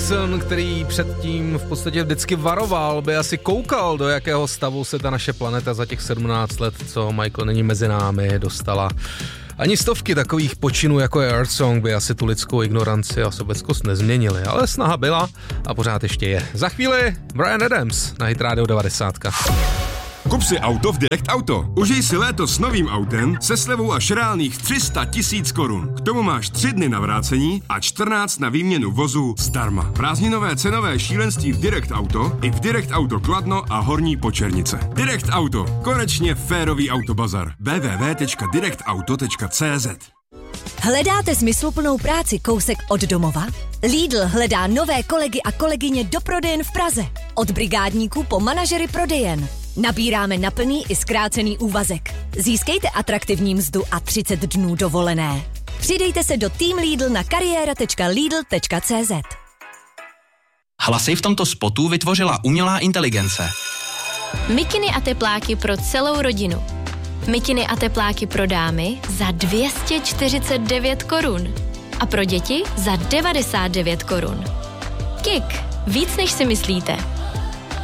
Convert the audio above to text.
Jackson, který předtím v podstatě vždycky varoval, by asi koukal, do jakého stavu se ta naše planeta za těch 17 let, co Michael není mezi námi, dostala. Ani stovky takových počinů, jako je Earth Song, by asi tu lidskou ignoranci a sobeckost nezměnily, ale snaha byla a pořád ještě je. Za chvíli Bryan Adams na Hit Radio 90. Kup si auto v Direct Auto. Užij si léto s novým autem se slevou až reálných 300 000 korun. K tomu máš 3 dny na vrácení a 14 na výměnu vozu zdarma. Prázdninové cenové šílenství v Direct Auto i v Direct Auto Kladno a Horní Počernice. Direct Auto. Konečně férový autobazar. www.directauto.cz. Hledáte smysluplnou práci kousek od domova? Lidl hledá nové kolegy a kolegyně do prodejen v Praze. Od brigádníků po manažery prodejen. Nabíráme na plný i zkrácený úvazek. Získejte atraktivní mzdu a 30 dnů dovolené. Přidejte se do Team Lidl na kariéra.lidl.cz. Hlasy v tomto spotu vytvořila umělá inteligence. Mikiny a tepláky pro celou rodinu. Mikiny a tepláky pro dámy za 249 korun. A pro děti za 99 korun. Kik. Víc než si myslíte.